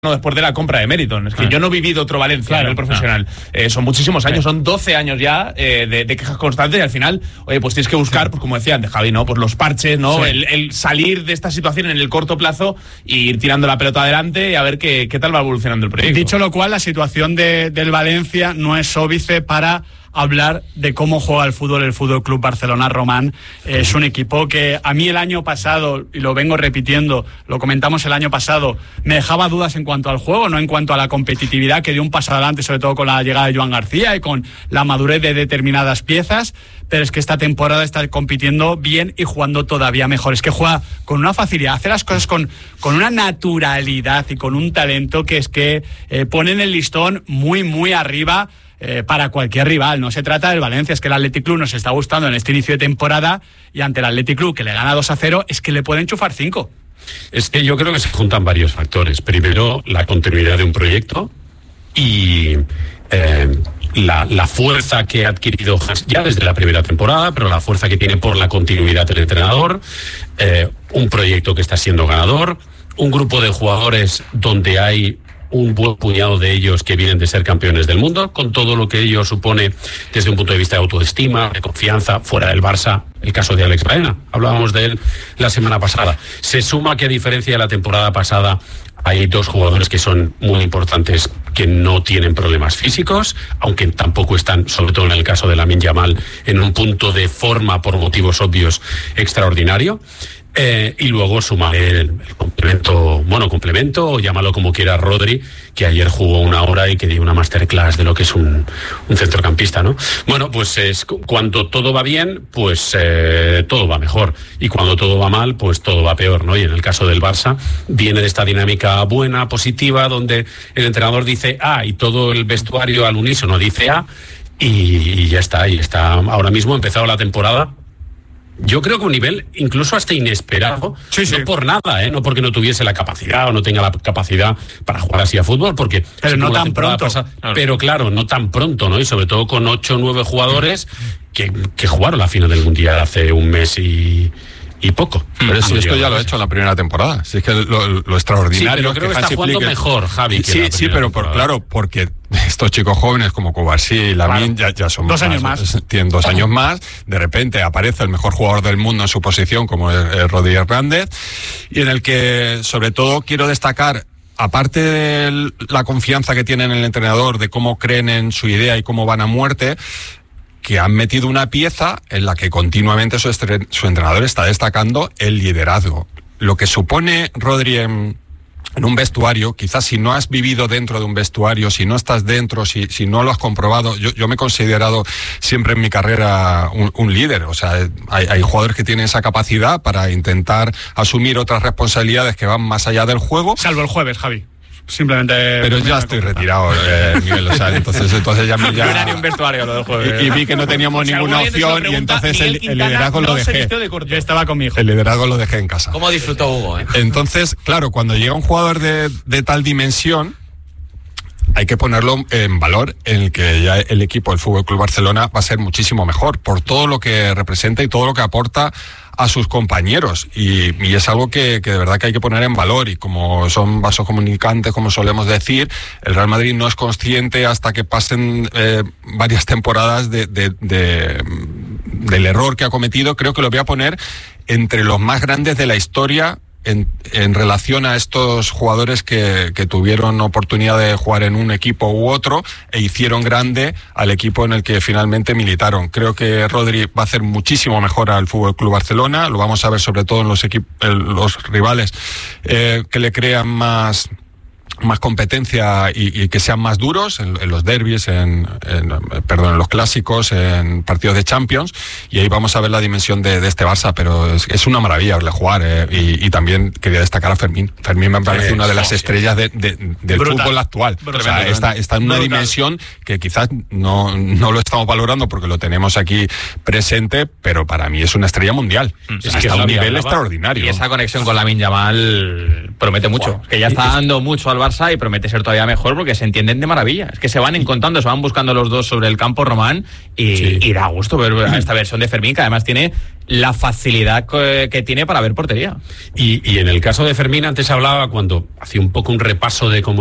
después de la compra de Meriton. Es que yo no he vivido otro Valencia a nivel profesional. Son muchísimos años, son 12 años ya de quejas constantes, y al final, oye, pues tienes que buscar, pues como decía antes Javi, ¿no? Pues los parches, ¿no? Sí. El salir de esta situación en el corto plazo e ir tirando la pelota adelante y a ver qué tal va evolucionando el proyecto. Dicho lo cual, la situación del Valencia no es óbice para hablar de cómo juega el Fútbol Club Barcelona. Román, es un equipo que a mí el año pasado, y lo vengo repitiendo, lo comentamos el año pasado, me dejaba dudas en cuanto al juego, no en cuanto a la competitividad, que dio un paso adelante, sobre todo con la llegada de Joan García y con la madurez de determinadas piezas, pero es que esta temporada está compitiendo bien y jugando todavía mejor. Es que juega con una facilidad, hace las cosas con una naturalidad y con un talento que es que ponen el listón muy, muy arriba para cualquier rival. No se trata del Valencia, es que el Athletic Club nos está gustando en este inicio de temporada, y ante el Athletic Club, que le gana 2-0, es que le pueden enchufar 5. Es que yo creo que se juntan varios factores. Primero, la continuidad de un proyecto y la fuerza que ha adquirido Hans ya desde la primera temporada, pero la fuerza que tiene por la continuidad del entrenador, un proyecto que está siendo ganador, un grupo de jugadores donde hay un buen puñado de ellos que vienen de ser campeones del mundo, con todo lo que ello supone desde un punto de vista de autoestima, de confianza, fuera del Barça, el caso de Alex Baena, hablábamos de él la semana pasada. Se suma que, a diferencia de la temporada pasada, hay dos jugadores que son muy importantes, que no tienen problemas físicos, aunque tampoco están, sobre todo en el caso de Lamine Yamal, en un punto de forma, por motivos obvios, extraordinario. Y luego sumar el complemento, o llámalo como quiera, Rodri, que ayer jugó una hora y que dio una masterclass de lo que es un centrocampista, ¿no? Bueno, pues cuando todo va bien, pues todo va mejor, y cuando todo va mal, pues todo va peor, ¿no? Y en el caso del Barça viene de esta dinámica buena, positiva, donde el entrenador dice A y todo el vestuario al unísono dice A, y ya está, y está ahora mismo empezado la temporada. Yo creo que un nivel incluso hasta inesperado, no por nada, no porque no tuviese la capacidad o no tenga la capacidad para jugar así a fútbol, porque pero no tan pronto. Pero claro, no tan pronto, ¿no? Y sobre todo con 8 o 9 jugadores que jugaron la final del Mundial hace un mes y poco. Pero si esto ya lo ha hecho en la primera temporada. Si es que lo extraordinario. Sí, pero creo que está jugando mejor, Javi. Sí, pero claro, porque estos chicos jóvenes como Cubarsí y Lamine ya son 2 años más. Tienen 2 años más. De repente aparece el mejor jugador del mundo en su posición, como es Rodri Hernández, y en el que, sobre todo, quiero destacar, aparte de la confianza que tienen en el entrenador, de cómo creen en su idea y cómo van a muerte, que han metido una pieza en la que continuamente su entrenador está destacando el liderazgo. Lo que supone Rodri en un vestuario, quizás si no has vivido dentro de un vestuario, si no estás dentro, si no lo has comprobado, yo me he considerado siempre en mi carrera un líder. O sea, hay jugadores que tienen esa capacidad para intentar asumir otras responsabilidades que van más allá del juego. Salvo el jueves, Javi. Simplemente. Pero ya estoy retirado, Miguel, o sea, entonces ya no era ni un vestuario lo del jueves. Y vi que no teníamos ninguna opción, y entonces el liderazgo lo dejé. Yo estaba con mi hijo. El liderazgo lo dejé en casa. ¿Cómo disfrutó Hugo? Entonces, claro, cuando llega un jugador de tal dimensión, hay que ponerlo en valor, en el que ya el equipo del Fútbol Club Barcelona va a ser muchísimo mejor por todo lo que representa y todo lo que aporta a sus compañeros, y es algo que de verdad que hay que poner en valor. Y como son vasos comunicantes, como solemos decir, el Real Madrid no es consciente hasta que pasen varias temporadas del error que ha cometido. Creo que lo voy a poner entre los más grandes de la historia en relación a estos jugadores que tuvieron oportunidad de jugar en un equipo u otro e hicieron grande al equipo en el que finalmente militaron. Creo que Rodri va a hacer muchísimo mejor al Fútbol Club Barcelona. Lo vamos a ver sobre todo en los rivales que le crean más competencia y que sean más duros en los derbis, en los clásicos, en partidos de Champions, y ahí vamos a ver la dimensión de este Barça. Pero es una maravilla verle jugar, y también quería destacar a Fermín. Fermín me parece una de las estrellas del fútbol actual. O sea, está en una dimensión que quizás no lo estamos valorando porque lo tenemos aquí presente, pero para mí es una estrella mundial. Es que está a un nivel extraordinario. Y esa conexión con Lamine Yamal promete mucho, que ya está dando mucho al Barça y promete ser todavía mejor porque se entienden de maravilla. Es que se van encontrando, se van buscando los dos sobre el campo, Román, y da gusto ver esta versión de Fermín, que además tiene la facilidad que tiene para ver portería. Y en el caso de Fermín, antes hablaba, cuando hacía un poco un repaso de cómo